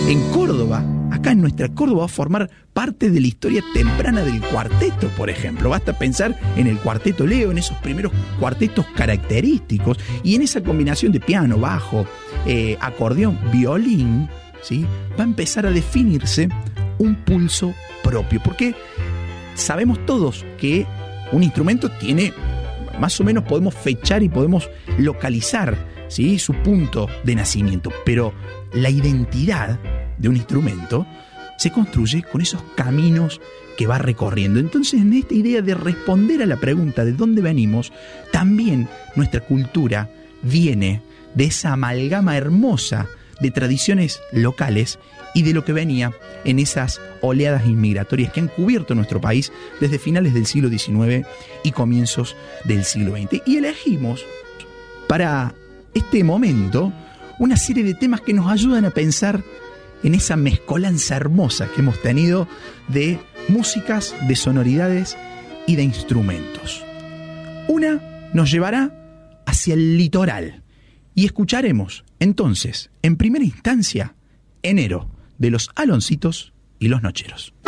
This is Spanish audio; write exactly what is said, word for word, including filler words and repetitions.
En Córdoba, acá en nuestra Córdoba, va a formar parte de la historia temprana del cuarteto, por ejemplo. Basta pensar en el cuarteto Leo, en esos primeros cuartetos característicos, y en esa combinación de piano, bajo, eh, acordeón, violín, ¿sí? Va a empezar a definirse un pulso propio, porque sabemos todos que un instrumento tiene, más o menos podemos fechar y podemos localizar, ¿sí?, su punto de nacimiento, pero la identidad de un instrumento se construye con esos caminos que va recorriendo. Entonces, en esta idea de responder a la pregunta de dónde venimos, también nuestra cultura viene de esa amalgama hermosa de tradiciones locales y de lo que venía en esas oleadas inmigratorias que han cubierto nuestro país desde finales del siglo diecinueve y comienzos del siglo veinte. Y elegimos para este momento una serie de temas que nos ayudan a pensar en esa mezcolanza hermosa que hemos tenido de músicas, de sonoridades y de instrumentos. Una nos llevará hacia el litoral y escucharemos entonces, en primera instancia, Enero, de los Aloncitos y los Nocheros.